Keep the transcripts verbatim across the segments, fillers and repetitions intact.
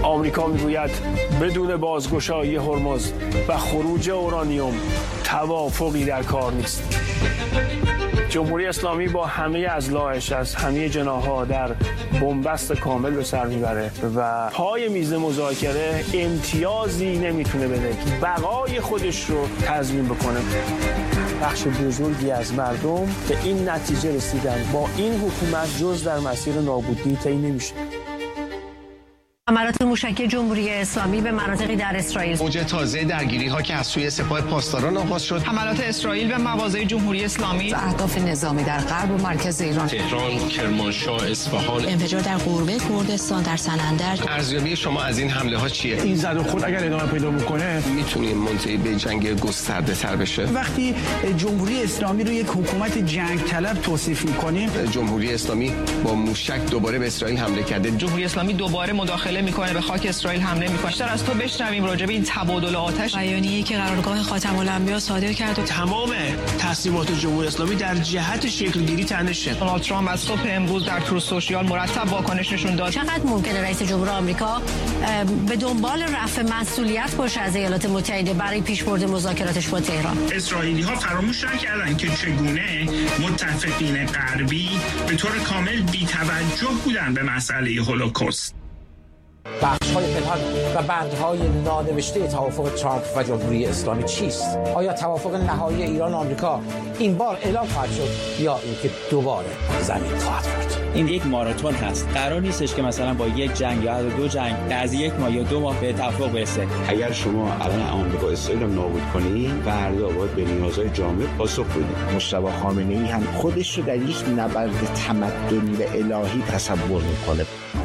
آمریکا میگوید بدون بازگشایی هرمز و خروج اورانیوم توافقی در کار نیست. جمهوری اسلامی با همه اضلاعش از همه جناح‌ها در بنبست کامل به سر میبره و پای میز مذاکره امتیازی نمیتونه بده که بقای خودش رو تضمین بکنه. بخش بزرگی از مردم به این نتیجه رسیدن با این حکومت جز در مسیر نابودی طی نمیشه. حملات موشکی جمهوری اسلامی به مناطقی در اسرائیل. موج تازه درگیری‌ها که از سوی سپاه پاسداران آغاز شد. حملات اسرائیل به مواضع جمهوری اسلامی. اهداف نظامی در غرب و مرکز ایران. تهران، کرمانشاه، اصفهان. انفجار در قربه کردستان در سنندج. ارزیابی شما از این حمله‌ها چیه؟ این زد و خورد اگر ادامه پیدا بکنه میتونیم منتهی به جنگ گسترده‌تر بشه. وقتی جمهوری اسلامی رو یک حکومت جنگ طلب توصیف می‌کنیم، جمهوری اسلامی با موشک دوباره به اسرائیل حمله کرده. جمهوری اسلامی دوباره مداخله میکنه، به خاک اسرائیل حمله میکنه. بیشتر از تو بشنویم راجع به این تبادل آتش. بیانیه‌ای که قرارگاه خاتم الانبیا صادر کرد و تمام تصمیمات جمهوری اسلامی در جهت شکلگیری تنشه. دونالد ترامپ از صبح امروز در تور سوشیال مرتب واکنش نشون داد. چقدر ممکنه رئیس جمهور آمریکا به دنبال رفع مسئولیت باشه از ایالات متحده برای پیشبرد مذاکراتش با تهران؟ اسرائیلی‌ها فراموش نکردن که چگونه متفقین غربی به طور کامل بی‌توجه بودن به مسئله هولوکاست. بخش‌های پنهان و بندهای نانوشته توافق ترامپ و جمهوری اسلامی چیست؟ آیا توافق نهایی ایران و آمریکا این بار اعلام خواهد شد یا اینکه دوباره زمین خواهد خورد؟ این یک ماراتون هست. قرار نیستش که مثلا با یک جنگ یا دو جنگ از یک ماه یا دو ماه به توافق برسه. اگر شما الان آمریکا اسرائیل رو نابود کنید، فردا باید به نیازهای جامعه پاسخ بدید. مجتبی خامنه‌ای هم خودش رو در یک نبرد تمدنی و الهی تصور می‌کنه.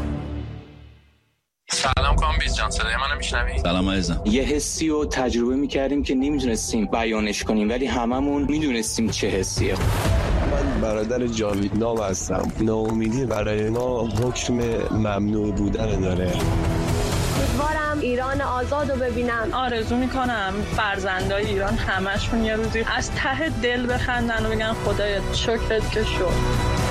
سلام کامبیز جان، صدای منو میشنوی؟ سلام عزیزم. یه حسی رو تجربه میکردیم که نمیدونستیم بیانش کنیم، ولی هممون میدونستیم چه حسیه. من برادر جاوید نام هستم. ناامیدی برای ما حکم ممنوع بودن داره. امیدوارم ایران آزاد رو ببینم. آرزو میکنم فرزندای ایران همشون یه روزی از ته دل بخندن و بگن خدایا شکرت که شد.